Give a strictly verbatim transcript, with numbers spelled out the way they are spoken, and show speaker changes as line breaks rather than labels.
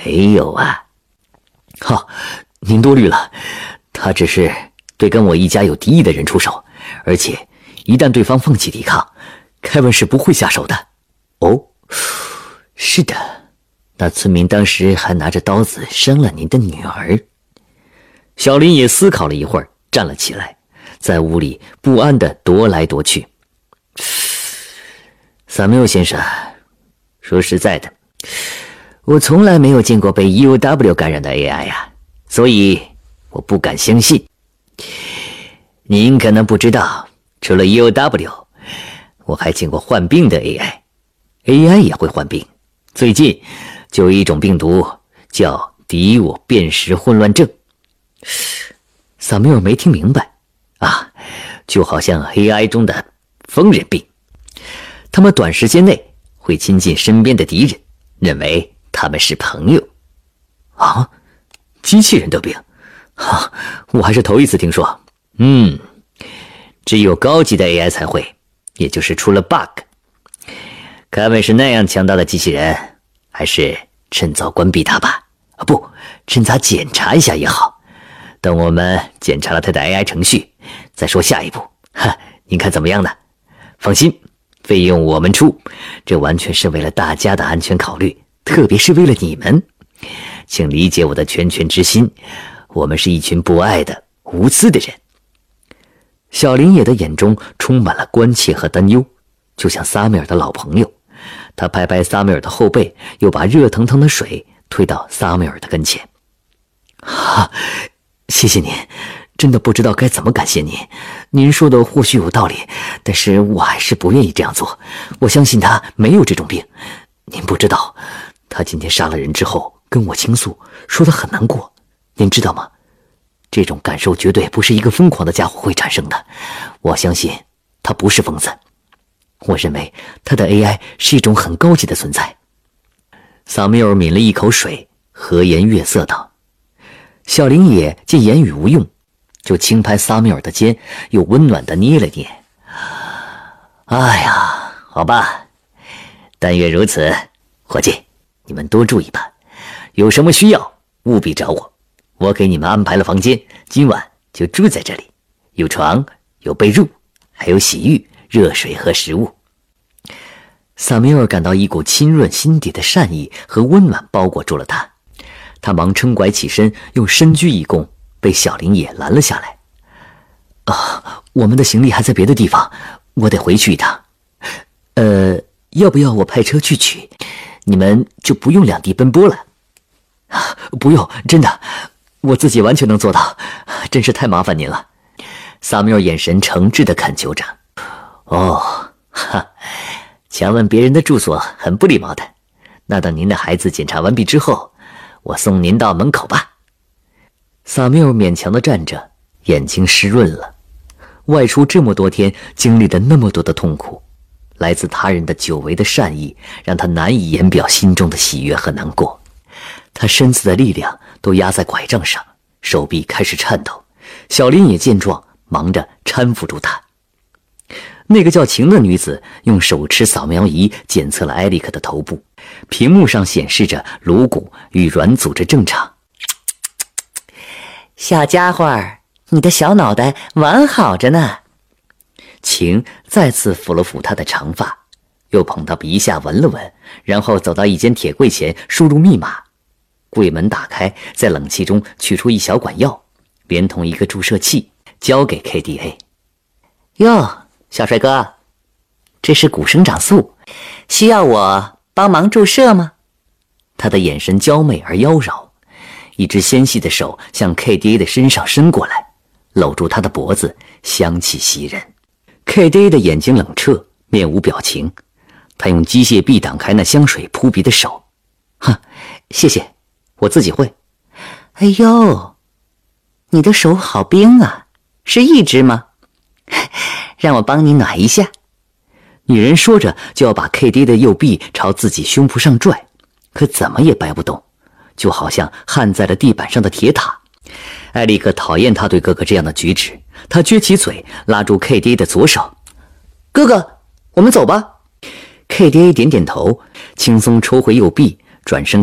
没有啊。好，您多虑了，他只是对跟我一家有敌意的人出手，而且一旦对方放弃抵抗，凯文是不会下手的。哦，是的，那村民当时还拿着刀子伤了您的女儿。小林也思考了一会儿，站了起来，在屋里不安地踱来踱去。萨缪先生，说实在的，我从来没有见过被 E O W 感染的 A I 呀，所以我不敢相信。您可能不知道，除了 E O W， 我还见过患病的 A I，A I 也会患病。最近就有一种病毒叫敌我辨识混乱症。萨缪尔没听明白啊，就好像 A I 中的疯人病，他们短时间内会亲近身边的敌人，认为他们是朋友。啊，机器人得病？啊，我还是头一次听说。嗯，只有高级的 A I 才会，也就是出了 bug。凯文是那样强大的机器人，还是趁早关闭它吧。啊，不，趁早检查一下也好。等我们检查了他的 A I 程序，再说下一步。哈，您看怎么样呢？放心，费用我们出，这完全是为了大家的安全考虑，特别是为了你们。请理解我的拳拳之心，我们是一群不爱的、无私的人。小林野的眼中充满了关切和担忧，就像萨米尔的老朋友。他拍拍萨米尔的后背，又把热腾腾的水推到萨米尔的跟前。啊，谢谢您，真的不知道该怎么感谢您。您说的或许有道理，但是我还是不愿意这样做。我相信他没有这种病。您不知道，他今天杀了人之后跟我倾诉，说得很难过。您知道吗？这种感受绝对不是一个疯狂的家伙会产生的。我相信他不是疯子。我认为他的 A I 是一种很高级的存在。萨缪尔抿了一口水，和颜悦色道。小林野见言语无用，就轻拍萨缪尔的肩，又温暖地捏了捏。哎呀，好吧，但愿如此。伙计，你们多注意吧，有什么需要务必找我。我给你们安排了房间，今晚就住在这里，有床，有被褥，还有洗浴、热水和食物。萨缪尔感到一股浸润心底的善意和温暖包裹住了他。他忙撑拐起身，用深鞠一躬，被小林野拦了下来。啊，我们的行李还在别的地方，我得回去一趟。呃，要不要我派车去取？你们就不用两地奔波了。啊，不用，真的，我自己完全能做到，真是太麻烦您了。萨缪尔眼神诚挚地恳求着。哦，哈，强问别人的住所很不礼貌的。那等您的孩子检查完毕之后，我送您到门口吧。萨缪尔勉强地站着，眼睛湿润了。外出这么多天，经历了那么多的痛苦，来自他人的久违的善意，让他难以言表心中的喜悦和难过。他身子的力量都压在拐杖上，手臂开始颤抖。小林也见状，忙着搀扶住他。那个叫晴的女子用手持扫描仪检测了艾利克的头部，屏幕上显示着颅骨与软组织正常。
小家伙儿，你的小脑袋完好着呢。
晴再次抚了抚他的长发，又捧到鼻下闻了闻，然后走到一间铁柜前，输入密码。柜门打开，在冷气中取出一小管药，连同一个注射器，交给 K D A。
哟，小帅哥，这是骨生长素，需要我帮忙注射吗？
他的眼神娇媚而妖娆，一只纤细的手向 K D A 的身上伸过来，搂住他的脖子，香气袭人。 K D A 的眼睛冷彻，面无表情，他用机械臂挡开那香水扑鼻的手。哼，谢谢，我自己会。
哎呦，你的手好冰啊，是一只吗？让我帮你暖一下。
女人说着就要把 K D A 的右臂朝自己胸脯上拽，可怎么也掰不动，就好像焊在了地板上的铁塔。艾利克讨厌他对哥哥这样的举止，他撅起嘴拉住 K D A 的左手。
哥哥，我们走吧。
K D A 点点头，轻松抽回右臂，转身